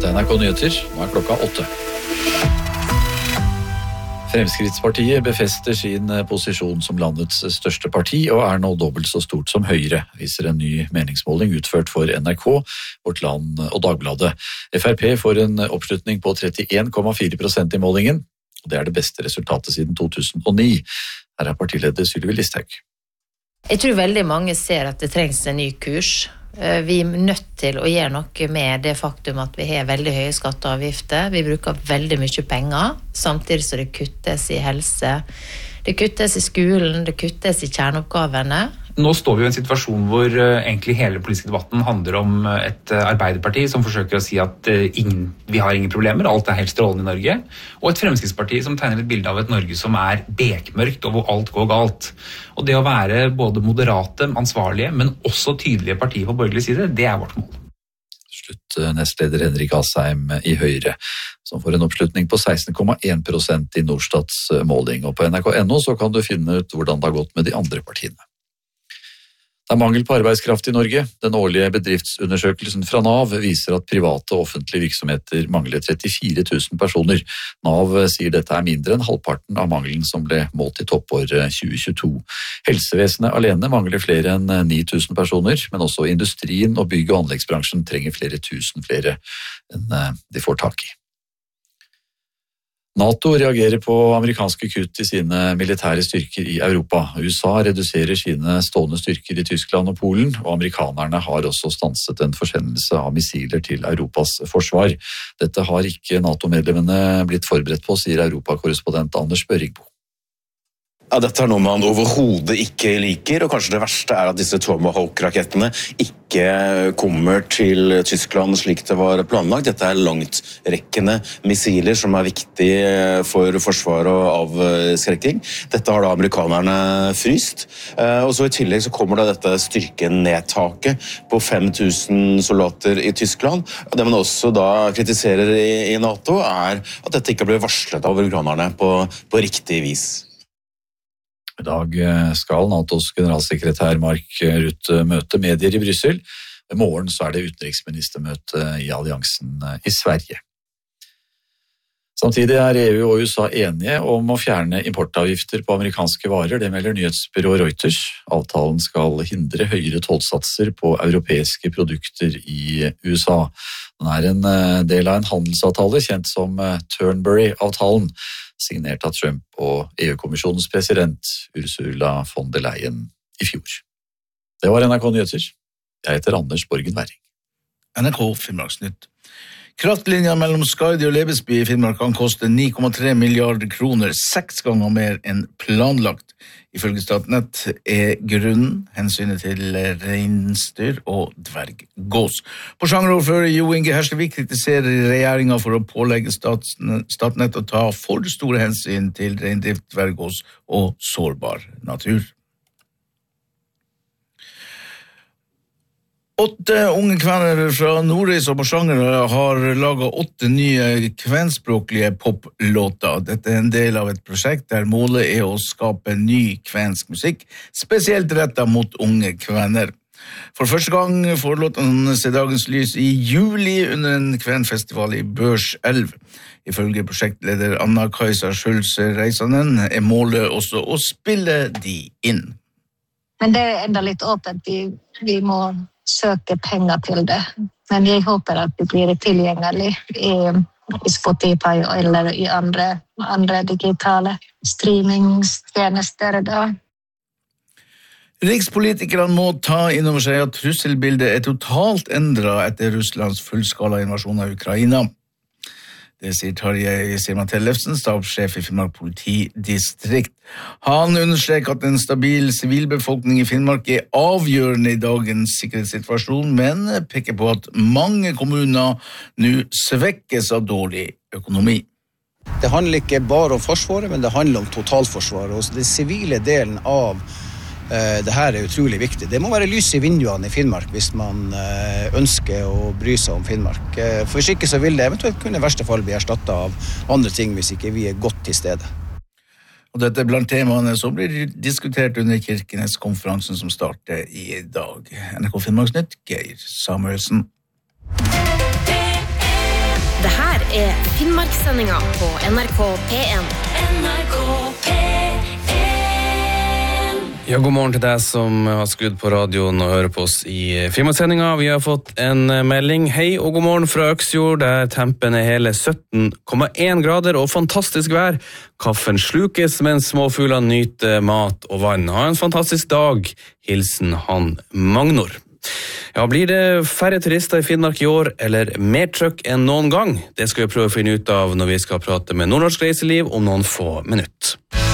Dette NRK Nyheter, nå klokka 8. Fremskrittspartiet befester sin posisjon som landets største parti og nå dobbelt så stort som Høyre, viser en ny meningsmåling utført for NRK, Vårt Land og Dagbladet. FrP får en oppslutning på 31,4% i målingen, og det det beste resultatet siden 2009. Her partileder Sylvi Listhaug. Jeg tror veldig mange ser at det trengs en ny kurs. Vi nødt til å gjøre noe med det faktum at vi har veldig høye skatter og avgifter. Vi bruker veldig mye penger, samtidig som det kuttes i helse. Det kuttes i skolen, det kuttes i kjerneoppgavene. Nå står vi i en situasjon hvor egentlig hele politiske debatten handler om et Arbeiderparti som forsøker å si at vi har ingen problemer, alt helt strålende i Norge, og et Fremskrittsparti som tegner et bilde av et Norge som bekmørkt og hvor alt går galt. Og det å være både moderate, ansvarlige, men også tydelige partier på borgerlig side, det vårt mål. Slutt nestleder Henrik Asheim i Høyre, som får en oppslutning på 16,1% i Norstats måling. Og på nrk.no så kan du finne ut hvordan det har gått med de andre partiene. Det mangel på arbeidskraft i Norge. Den årlige bedriftsundersøkelsen fra NAV viser at private og offentlige virksomheter mangler 34 000 personer. NAV sier dette mindre enn halvparten av mangelen som ble målt i toppåret 2022. Helsevesenet alene mangler flere enn 9 000 personer, men også industrien og bygg- og anleggsbransjen trenger flere tusen flere enn de får tak i. NATO reagerer på amerikanske kutt i sine militære styrker i Europa. USA reduserer sine stående styrker i Tyskland og Polen, og amerikanerne har også stanset en forsendelse av missiler til Europas forsvar. Dette har ikke NATO-medlemmene blitt forberedt på, sier Europakorrespondent Anders Børringbo. Ja, dette noe man overhodet ikke liker, og kanskje det verste at disse Tomahawk-rakettene ikke kommer til Tyskland slik det var planlagt. Dette langtrekkende missiler som viktige for forsvar og avskrekking. Dette har da amerikanerne fryst, og så i tillegg så kommer da dette styrkenedtaket på 5000 soldater i Tyskland. Og det man også da kritiserer i NATO at dette ikke ble varslet av amerikanerne på riktig vis. I dag skal NATOs generalsekretær Mark Rutte møte medier i Bryssel. I morgen så det utenriksministermøte i alliansen i Sverige. Samtidig EU og USA enige om å fjerne importavgifter på amerikanske varer, det melder nyhetsbyrået Reuters. Avtalen skal hindre høyere tollsatser på europeiske produkter i USA. Den en del av en handelsavtale kjent som Turnberry-avtalen, signert av Trump og EU-kommisjonens president Ursula von der Leyen i fjor. Det var NRK Nyheter. Jeg heter Anders Borgen Werring. NRK Finnmarksnytt. Kraftlinja mellom Skaidi og Lebesby i Finnmark kan koste 9,3 milliarder kroner, 6 ganger mer enn planlagt. Ifølge Statnett grunnen hensynet til reinsdyr og dverggås. Porsangerordfører Jo Inge Herslevik kritiserer regjeringen for å pålegge Statnett å ta for store hensyn til reindrift, dverggås og sårbar natur. 8 unge kvenner fra Nordreis og Porsanger har laget 8 nye kvenspråklige poplåter. Dette en del av et prosjekt der målet å skape ny kvensk musikk, spesielt rettet mot unge kvenner. For første gang får låtene se dagens lys i juli under en kvenfestival i Børselv. Ifølge prosjektleder Anna-Kajsa Schulze-Reisanen målet også å spille de inn. Men det enda litt åpent. Vi må søke penger til det. Men jeg håper at det blir tilgjengelig i Spotify eller i andre digitale streamingstjenester da. Rikspolitikerne må ta inn over seg at trusselbildet totalt endret etter Russlands fullskala invasjon av Ukraina. Det sier Tarjei Sirma Tellefsen, stabssjef i Finnmark politidistrikt. Han understreker at en stabil sivilbefolkning i Finnmark avgjørende i dagens sikkerhetssituasjon, men peker på at mange kommuner nå svekkes av dårlig økonomi. Det handler ikke bare om forsvaret, men det handler om totalforsvaret. Og den sivile delen av det her utrolig viktig. Det må være lys i vinduene i Finnmark hvis man ønsker å bry seg om Finnmark. For hvis ikke så vil det eventuelt kunne i verste fall bli erstattet av andre ting hvis ikke vi godt til stede. Og dette blant temaene som blir diskutert under Kirkenes-konferansen som starter i dag. NRK Finnmarksnytt, Geir Samuelsen. Finnmarkssendinga på NRK P1. Ja, god morgen til deg som har skrudd på radioen og hører på oss i Finnmarkssendinga. Vi har fått en melding. Hei og god morgen fra Øksfjord, der tempen hele 17,1 grader og fantastisk vær. Kaffen slukes mens småfuglene nyter mat og vann. Ha en fantastisk dag. Hilsen han Magnor. Ja, blir det færre turister i Finnmark i år, eller mer trøkk enn noen gang? Det skal vi prøve å finne ut av når vi skal prate med Nordnorsk Reiseliv om noen få minutter.